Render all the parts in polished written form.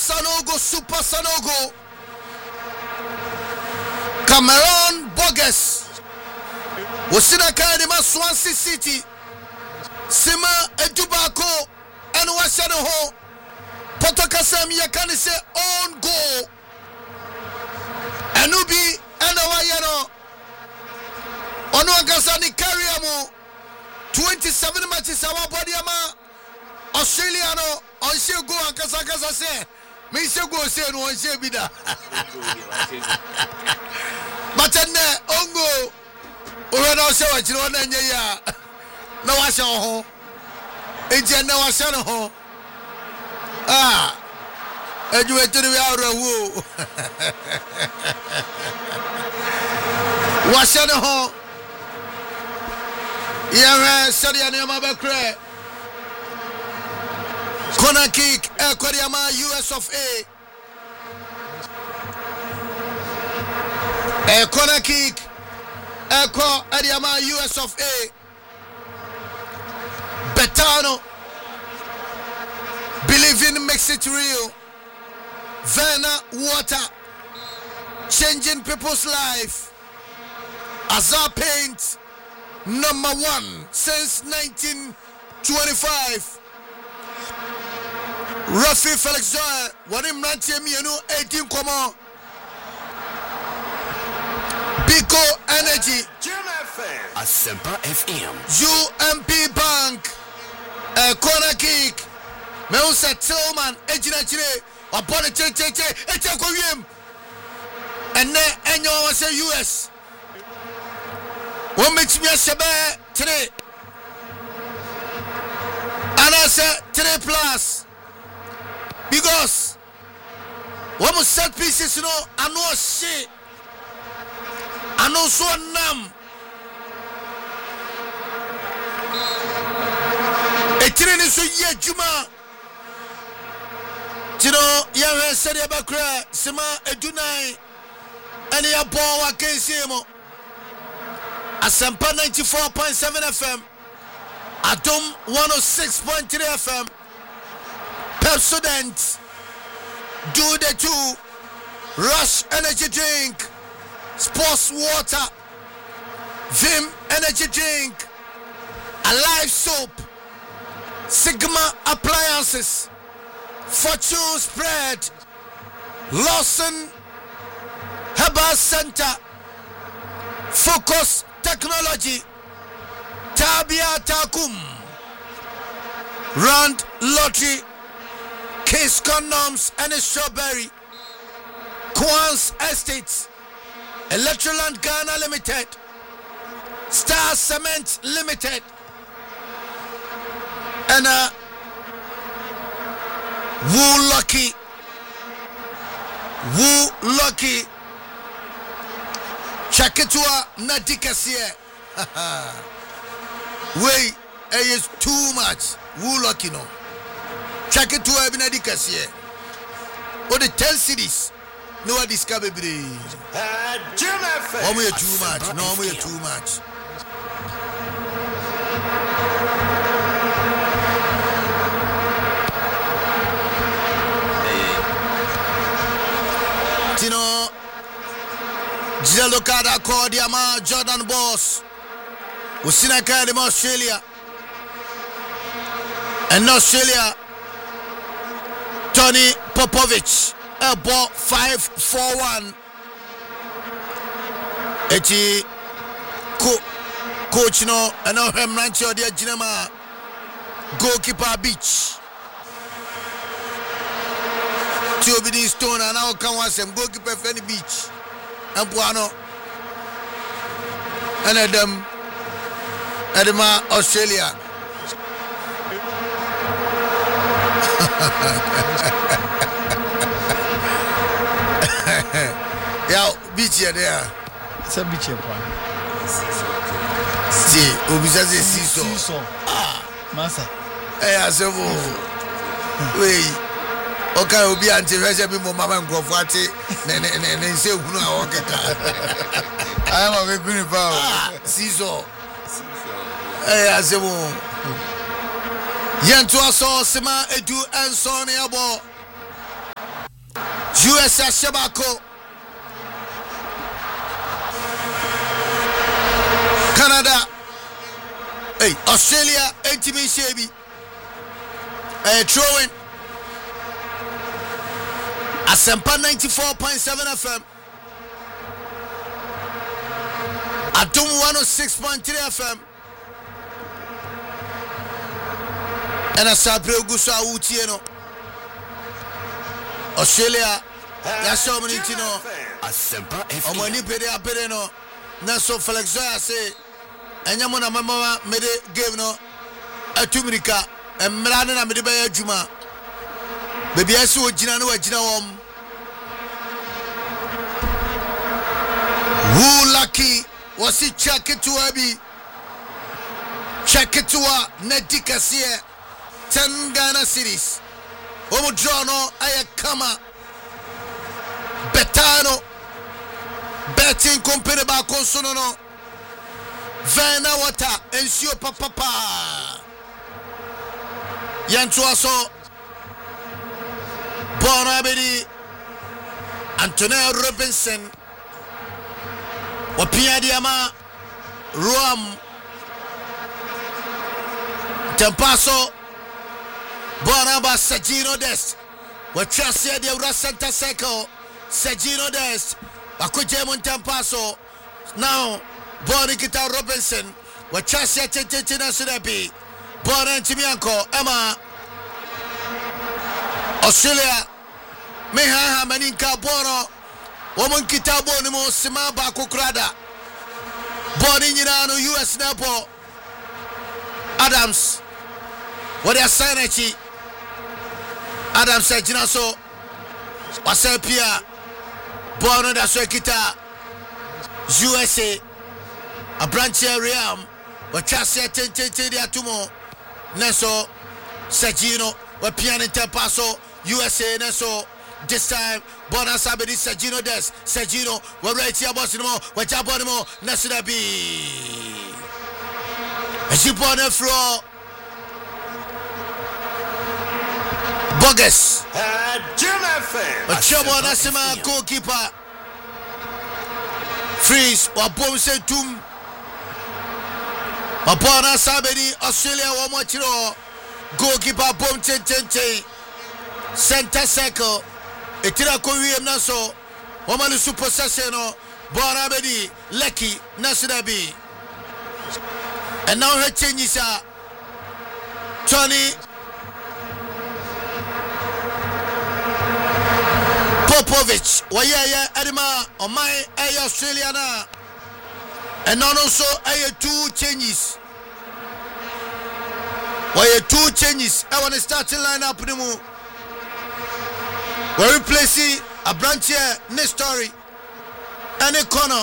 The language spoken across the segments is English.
Super Sanogo. Cameron Bogus. Wasina Kadima Swansea City. Sima Edubako and Wasanoho. Potokasam Yakani say own goal. Anubi and Awayano. Ono Agasani Kariamo. 27 matches our body ama Australiano on she go and Kasa say me say go say no on she bida. But ongo we no say what you want anya ya na wa sha ho eje na wa sha no ho ejuwe tiri we awrawo wa sha no ho yeah Sadia Nema Bakre corner kick Koreama US of A corner kick Eko Adiama US of A Betano Believing makes it real. Verna Water changing people's life. Azar Paint number 1 since 1925. Rafi Felix Joy Wanim Rantiemiano 18 Komo Biko Energy Asempa FM UMP Bank corner kick Meusa Tillman Ejina Chile upon a che and then Enyo was a US. What makes me a shabe today? And I said 3+ because what was set pieces, you know, I know shit. I know so numb. A train is so ye Juma. You know, yeah, said about cry, Sima Edunai, and your ball, I can't see him. Asempa 94.7 FM, Atom 106.3 FM, Pepsodent, Do the 2, Rush Energy Drink, Sports Water, Vim Energy Drink, Alive Soap, Sigma Appliances, Fortune Spread, Lawson Herbal Center, Focus Technology, Tabia Takum, Rand Lottery, Case Condoms and Strawberry, Quans Estates, Electroland Ghana Limited, Star Cement Limited, and Woo Lucky. Check it to a Nadikasia. Wait, it is too much. Woo Lucky no. Check it to a Nadikasia. Or the 10 cities. No one discovered. No, we are too much. No, we are too much. Tino Jilokada Kordiama Jordan Boss Usina Academy Australia and Australia Tony Popovich ball 5-4-1 Echi coach no and now him rancho dia Jinama goalkeeper beach Tobini Stone and now come once and goalkeeper Fanny Beach and Puano and Edema Australia. Yeah, beach here there. It's a beach here. See, Obisaze Siso. Massa. Hey, I said, wait. Okay, obi anti hwese bi mo mama nkrofati ne nse hunu a wokeka I am a big power siso azemo yento aso sema edu enso ne abo US Ashabako, Canada, Australia, Antimi Shebi, throwing Asempa 94.7 FM, Adum 106.3 FM, and Asabre Gusa Utieno, Australia, Yasomanitino, Asempa FM. Omani Pedia Pereno, Naso Flexoya say, and Yamona Mama made a game no Atumrika, and Mrana Medibaya Juma. Baby, I saw Jinano Jinawom. Who lucky was it? Check it to Abi. Check it to Nedikasia 10 Ghana cities. Omojono Ayakama Betano Betting company ba consono Vena water ensure papa Yantuaso Bonabedi Antonio Robinson Wapia Diama Ruam Tempaso Bonaba Sergino Dest Wachasia de Rasanta Seco Sergino Dest Wakujemon Tempaso now Bonikita Robinson Wachasia Tetina Sudabi Bonan Timianco Emma Australia Meha Maninka Bono Woman Kitabo Nimo Sima Bakukrada Boni Nino US Napo Adams what they are saying Adams said so Wasapia Bono da Kita USA a branch area Wachasia Tente Atumo Neso Sergino Wapian Tempaso USA Neso this time Bona Sabedi Sergino Des Sergino we're right here Bosimo Wachabonimo Nasirabi Jibone Fro Bogus Jim FM. Wachabo Nasima goalkeeper Freeze Wabomse Tum Bona Sabedi Australia Wamachiro goalkeeper Bom Tente center circle Etira Kowiem Naso Woman Super Saseno Borabedi Lucky Nasirabi and now her changes are Tony Popovich Waya Edema on my Australiana and also two changes. Why 2 changes? I want to start in line up in the move. We're replacing a branch here, next story, and a corner.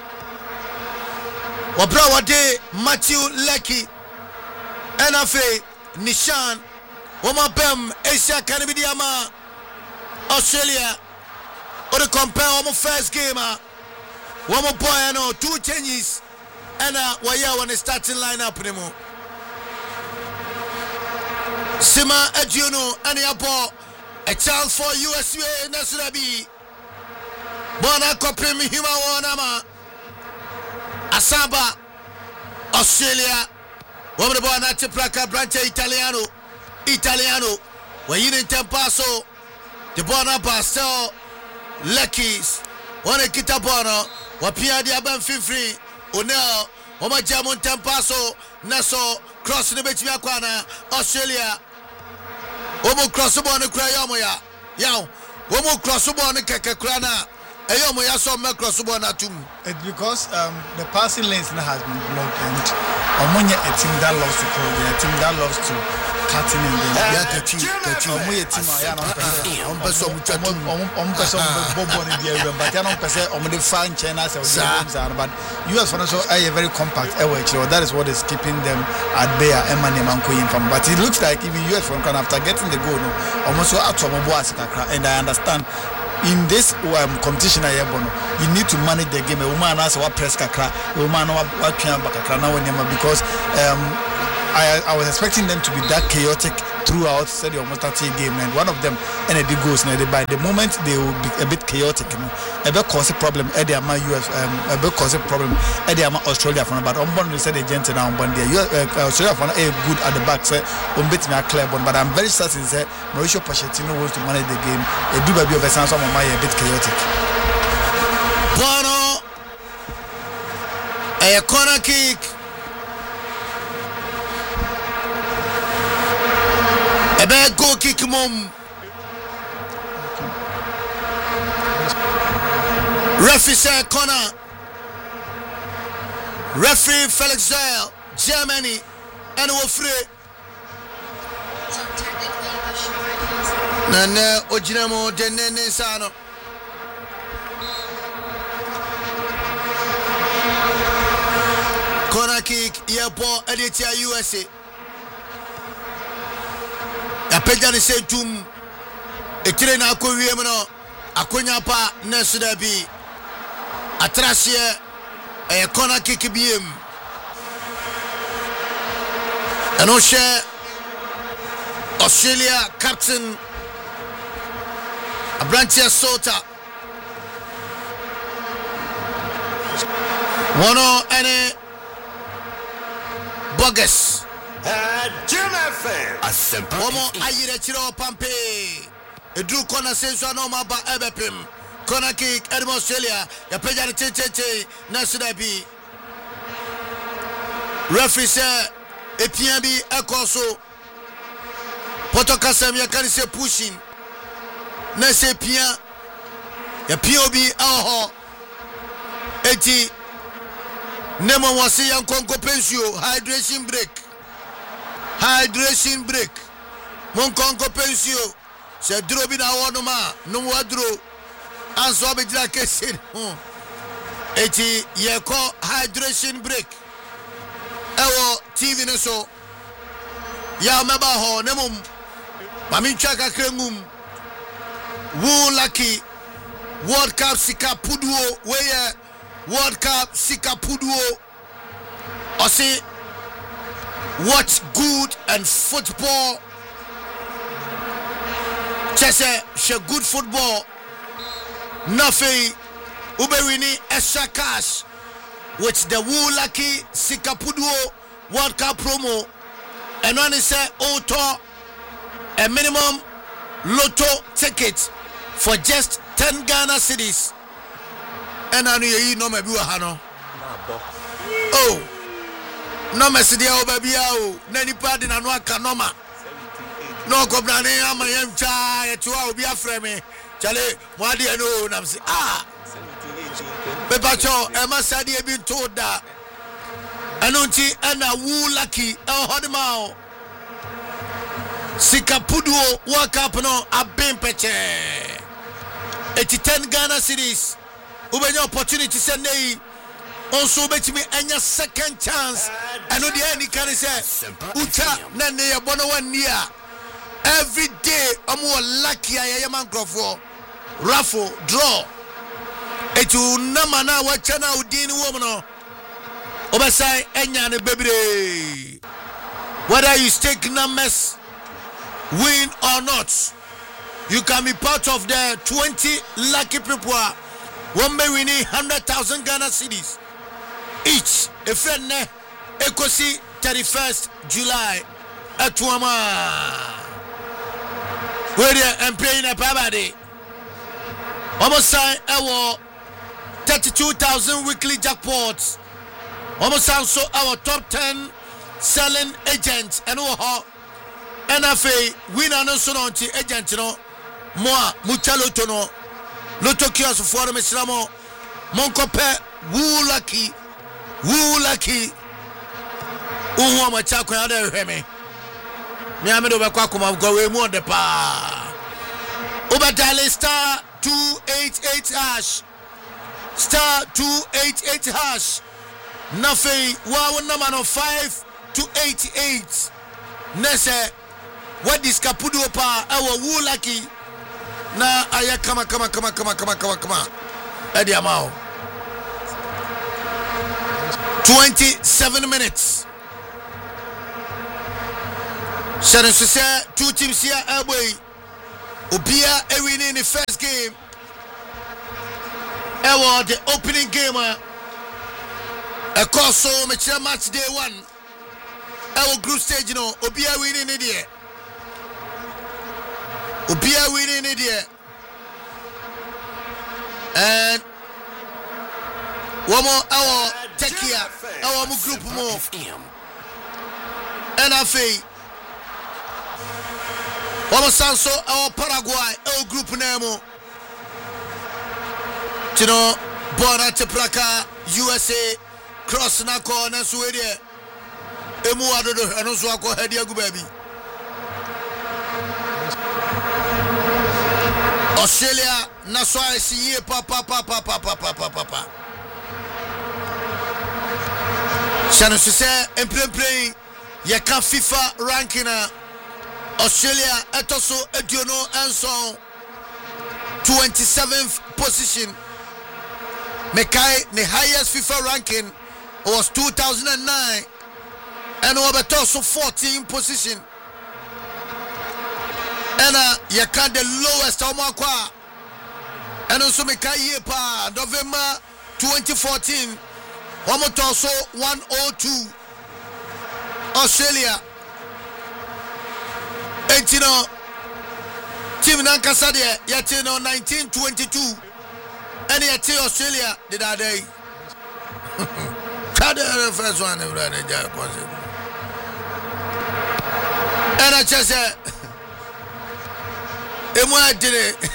Wabrawade, Matthew Lecky, NFA, Nishan, Womabem, Asia Canabidiama, Australia, or the compare on first game. One more boy, I know 2 changes, and why want to start in line up in the move. Sima Adjuno and Yabo, a chance for USA Nasurabi. Bona Copim Hima Wanama Asaba Australia. Woman Bona Tiplaka Branche Italiano. Where you didn't Tempaso, the Bona Pastel, Luckies, one Kita Bono, Wapia Diaban Fifri, Unel, Oma Jamon Tempaso, Naso, crossing the Bechiakwana, Australia. Womo crossable on the Crayomoya. Yow, Womo crossable on the Kakakrana. Ayomoya saw me crossable on Atum. It's because the passing lanes now has been blocked and Omonia a team that loves to call, a team that loves to cut in the Yeah, the team. Omonia team on person Bobo in the area, but I don't say Omni fan China, but US for us are very compact airway, that is what is keeping them at bay and Manko from. But it looks like even US from after getting the goal, almost out of and I understand. In this competition, you need to manage the game. A woman has what press kakra, a woman what bakakra now because I was expecting them to be that chaotic throughout the almost 30 game, and one of them and it goes now. By the moment they will be a bit chaotic, you know, a bit cause a problem. Eddie Ama US, a bit cause a problem. Eddie Ama Australia for but on one said the gent now on one day. Australia for a good at the back, say on bit me a clear one, but I'm very certain that Mauricio Pochettino wants to manage the game. A do baby of a sense of my a bit chaotic. Bono, a corner kick. A bad goal kick, mom. Referee said corner. Referee Felix Zell, Germany, and we're free. Nana Ojinamo Denene Sano. Corner kick, Yapo, Editia USA. Apejani say tum etire na akowiem no akonya pa nesuda bi atrasie corner kick biem eno she Australia captain Abrantia Sota wono ene Bogus Jim FM. Momo ayire chiro pampe. Edu corner senso no maba ebepim. Corner kick Edmo Australia. Ya peja ni cheche na sudabi. Referee say epia bi ekoso. Poto kasam ya kan se pushing. Na se pia. Ya pia bi aho. Eti Nemo wasi yankonko pensio hydration break. Hydration break. Mon konko pensio. Se duro bi na wono ma. No wadro. Anso be dira kesin. Eti ye ko hydration break. Ewo TV ne so. Ya meba ho nemum. Mami chaka krengum. Wu lucky World Cup sika puduo weye World Cup sika puduo. Osi watch good and football. Chese she good football. Nothing ubewini extra cash with the Woo Lucky Sikapuduo World Cup promo. And when it say auto a minimum lotto ticket for just 10 Ghana cedis. And I know no maybe hano. Oh. No mesidia obabiao nani padi na noa kanoma no kobna ne ama yemcha yetua obi afreme chale mwadi eno namsi bebacho ema sadi ebi toda anonti ana Woo Lucky hodimao Sikapuduo World Cup no abin peche 10 Ghana cedis ubenya opportunity sendei also bet me any second chance. I know the any can say Ucha Nane Bono 1 year. Every day I'm more lucky I am for raffle draw. It will namana what channel Udini woman. Obasai Enya baby. Whether you stake numbers, win or not, you can be part of the 20 lucky people. One may win 100,000 Ghana cedis. Each a friend ne ekosi 31st July atuama where and playing a pabadi almost sign 32,000 weekly jackpots almost sound so our top 10 selling agents and NFA winner no so on agent no moi muchaloto no loto kios for me slamo monkope Woo Lucky Woo Lucky Uwa machako ya de hweme me amedo be kwa kuma go we mu de pa Obadale star 288 hash star 288 hash Nafi wa number no 5 to 88 Nese what is Kapudu pa our Woo Lucky na aya kama edi amao 27 minutes Shannon said 2 teams here away. Obia winning the first game. Ewa the opening game. A course so much match day 1. Ewa group stage you know. Obia winning it here. Obia winning it here. And one more our Tekia, our group more. NFA. One more Sanso, our Paraguay, our group name. You know, Bona Tepraka, USA, Cross Nako, and Sweden. Emuado, and also Hedia Gubabi. Australia, Naswa, see papa. Shannon said, and playing Yaka FIFA ranking Australia, Etoso, Ediono, and so 27th position. Mekai, the highest FIFA ranking was 2009, and Obetoso 14th position. And Yaka the lowest Omakwa. And also Mekai Yepa, November 2014. Omotoso 102. Australia. And you know, Team Nankasadia, Yatino 1922. And Yati Australia did that day. The first one, and I just said, did it.